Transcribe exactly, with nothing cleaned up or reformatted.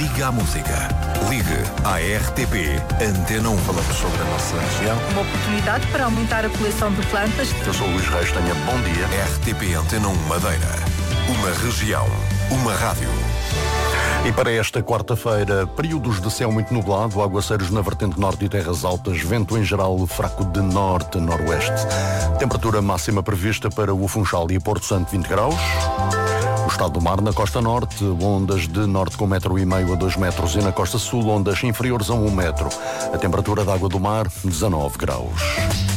Liga à música. Ligue à R T P Antena um. Falamos sobre a nossa região. Uma oportunidade para aumentar a coleção de plantas. Eu sou o Luís Reis, tenha bom dia. R T P Antena um Madeira. Uma região. Uma rádio. E para esta quarta-feira, períodos de céu muito nublado, aguaceiros na vertente norte e terras altas, vento em geral fraco de norte a noroeste. Temperatura máxima prevista para o Funchal e Porto Santo, vinte graus. O estado do mar na costa norte, ondas de norte com um metro e meio a dois metros, e na costa sul, ondas inferiores a um metro. A temperatura da água do mar, dezanove graus.